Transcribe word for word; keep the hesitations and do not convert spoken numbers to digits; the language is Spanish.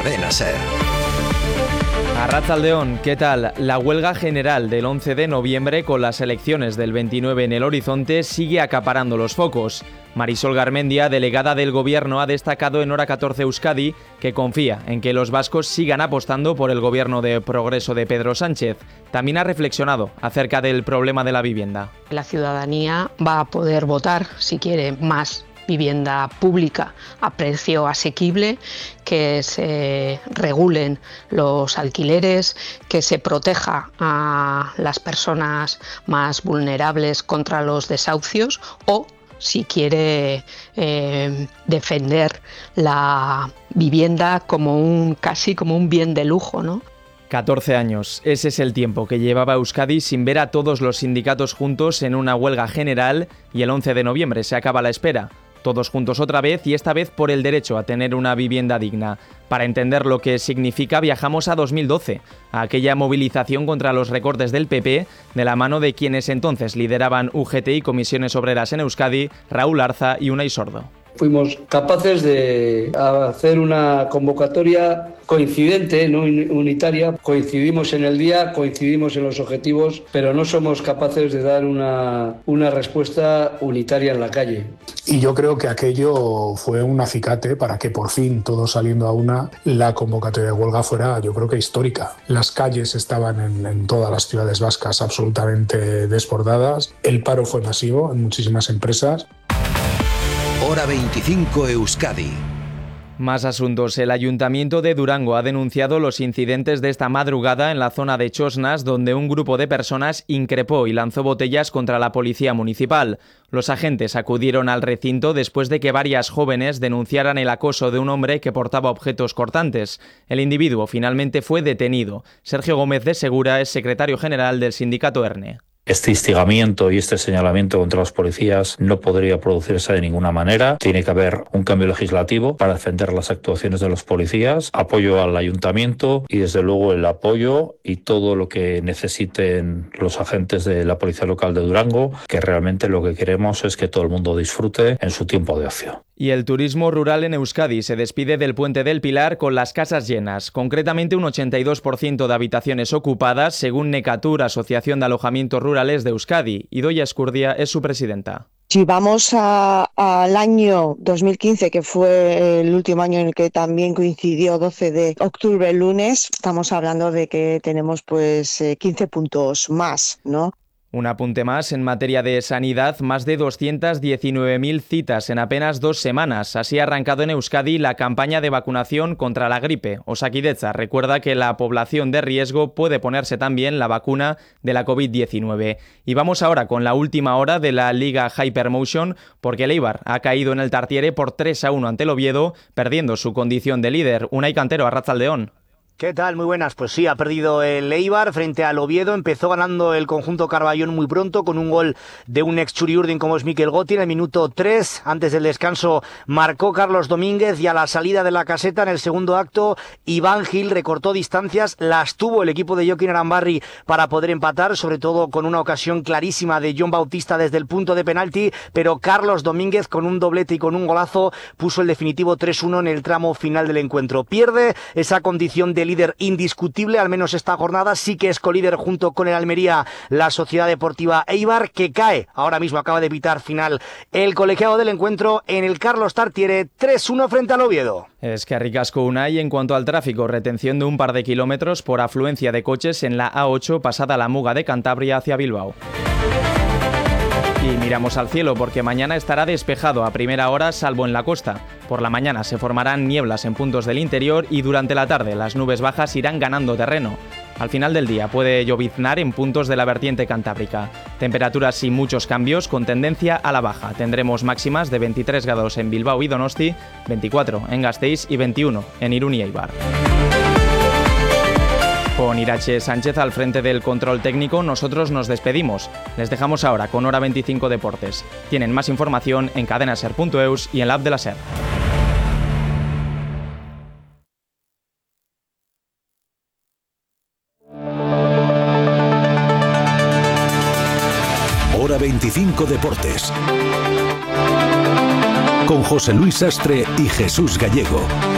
Cadena SER. Arratsaldeon, ¿qué tal? La huelga general del once de noviembre con las elecciones del veintinueve en el horizonte sigue acaparando los focos. Marisol Garmendia, delegada del Gobierno, ha destacado en Hora catorce Euskadi que confía en que los vascos sigan apostando por el Gobierno de progreso de Pedro Sánchez. También ha reflexionado acerca del problema de la vivienda. La ciudadanía va a poder votar, si quiere, más vivienda pública a precio asequible, que se regulen los alquileres, que se proteja a las personas más vulnerables contra los desahucios o, si quiere, eh, defender la vivienda como un casi como un bien de lujo, ¿no? catorce años. Ese es el tiempo que llevaba Euskadi sin ver a todos los sindicatos juntos en una huelga general y el once de noviembre se acaba la espera. Todos juntos otra vez y esta vez por el derecho a tener una vivienda digna. Para entender lo que significa viajamos a dos mil doce, a aquella movilización contra los recortes del P P, de la mano de quienes entonces lideraban U G T y Comisiones Obreras en Euskadi, Raúl Arza y Unai Sordo. Fuimos capaces de hacer una convocatoria coincidente, no unitaria. Coincidimos en el día, coincidimos en los objetivos, pero no somos capaces de dar una, una respuesta unitaria en la calle. Y yo creo que aquello fue un acicate para que por fin, todos saliendo a una, la convocatoria de huelga fuera, yo creo que histórica. Las calles estaban en, en todas las ciudades vascas absolutamente desbordadas. El paro fue masivo en muchísimas empresas. Hora veinticinco Euskadi. Más asuntos. El Ayuntamiento de Durango ha denunciado los incidentes de esta madrugada en la zona de Chosnas, donde un grupo de personas increpó y lanzó botellas contra la policía municipal. Los agentes acudieron al recinto después de que varias jóvenes denunciaran el acoso de un hombre que portaba objetos cortantes. El individuo finalmente fue detenido. Sergio Gómez de Segura es secretario general del sindicato ERNE. Este instigamiento y este señalamiento contra los policías no podría producirse de ninguna manera. Tiene que haber un cambio legislativo para defender las actuaciones de los policías, apoyo al ayuntamiento y desde luego el apoyo y todo lo que necesiten los agentes de la Policía Local de Durango, que realmente lo que queremos es que todo el mundo disfrute en su tiempo de ocio. Y el turismo rural en Euskadi se despide del Puente del Pilar con las casas llenas, concretamente un ochenta y dos por ciento de habitaciones ocupadas, según Necatur, Asociación de Alojamientos Rurales de Euskadi. Idoia Escurdia es su presidenta. Si vamos a, al año dos mil quince, que fue el último año en el que también coincidió doce de octubre, el lunes, estamos hablando de que tenemos pues quince puntos más, ¿no? Un apunte más, en materia de sanidad, más de doscientas diecinueve mil citas en apenas dos semanas. Así ha arrancado en Euskadi la campaña de vacunación contra la gripe. Osakidetza recuerda que la población de riesgo puede ponerse también la vacuna de la covid diecinueve. Y vamos ahora con la última hora de la Liga Hypermotion, porque el Eibar ha caído en el Tartiere por tres a uno ante el Oviedo, perdiendo su condición de líder. Unai Cantero, Arratsaldeon. ¿Qué tal? Muy buenas. Pues sí, ha perdido el Eibar frente al Oviedo. Empezó ganando el conjunto Carballón muy pronto con un gol de un ex Churiurdin como es Mikel Gotti en el minuto tres. Antes del descanso marcó Carlos Domínguez y a la salida de la caseta en el segundo acto Iván Gil recortó distancias. Las tuvo el equipo de Joaquín Arambarri para poder empatar, sobre todo con una ocasión clarísima de John Bautista desde el punto de penalti, pero Carlos Domínguez con un doblete y con un golazo puso el definitivo tres uno en el tramo final del encuentro. Pierde esa condición de líder indiscutible, al menos esta jornada. Sí que es colíder junto con el Almería la Sociedad Deportiva Eibar, que cae, ahora mismo acaba de pitar final el colegiado del encuentro en el Carlos Tartiere, tres uno frente al Oviedo. Es que ricasco Unai. En cuanto al tráfico, retención de un par de kilómetros por afluencia de coches en la A ocho pasada la Muga de Cantabria hacia Bilbao. Y miramos al cielo porque mañana estará despejado a primera hora salvo en la costa. Por la mañana se formarán nieblas en puntos del interior y durante la tarde las nubes bajas irán ganando terreno. Al final del día puede lloviznar en puntos de la vertiente cantábrica. Temperaturas sin muchos cambios con tendencia a la baja. Tendremos máximas de veintitrés grados en Bilbao y Donosti, veinticuatro en Gasteiz y veintiuno en Irún y Eibar. Con Irache Sánchez al frente del control técnico, nosotros nos despedimos. Les dejamos ahora con Hora veinticinco Deportes. Tienen más información en cadenaser punto eus y en la app de la SER. Hora veinticinco Deportes. Con José Luis Sastre y Jesús Gallego.